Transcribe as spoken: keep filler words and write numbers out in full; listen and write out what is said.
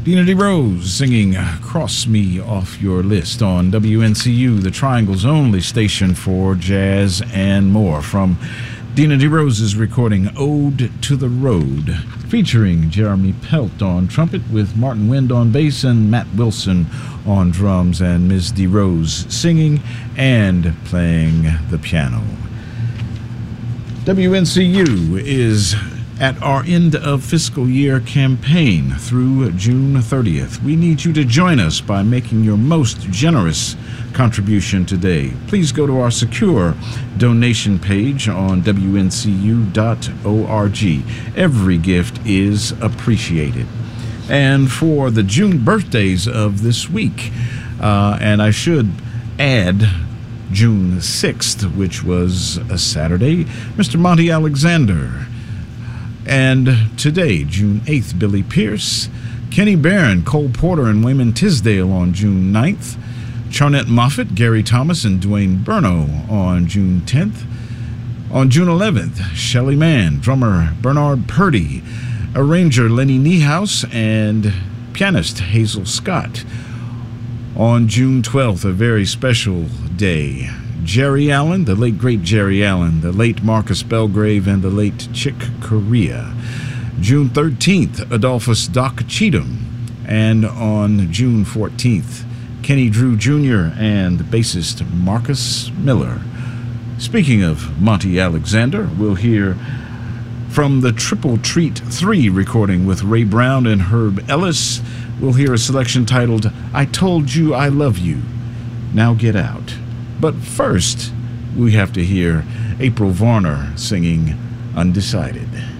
Dina D. Rose singing Cross Me Off Your List on W N C U, the Triangle's only station for jazz and more. From Dina D. Rose's recording Ode to the Road, featuring Jeremy Pelt on trumpet with Martin Wind on bass and Matt Wilson on drums, and Miz D. Rose singing and playing the piano. W N C U is at our end of fiscal year campaign through June thirtieth. We need you to join us by making your most generous contribution today. Please go to our secure donation page on W N C U dot org. Every gift is appreciated. And for the June birthdays of this week, uh, and I should add June sixth, which was a Saturday, Mister Monty Alexander. And today, June eighth, Billy Pierce, Kenny Barron, Cole Porter, and Wayman Tisdale on June ninth, Charnette Moffett, Gary Thomas, and Dwayne Burno on June tenth. On June eleventh, Shelly Mann, drummer Bernard Purdy, arranger Lenny Niehaus, and pianist Hazel Scott. On June twelfth, a very special day, Jerry Allen, the late great Jerry Allen, the late Marcus Belgrave, and the late Chick Corea. June thirteenth, Adolphus Doc Cheatham. And on June fourteenth, Kenny Drew Junior and bassist Marcus Miller. Speaking of Monty Alexander, we'll hear from the Triple Treat three recording with Ray Brown and Herb Ellis. We'll hear a selection titled I Told You I Love You. Now Get Out. But first, we have to hear April Varner singing Undecided.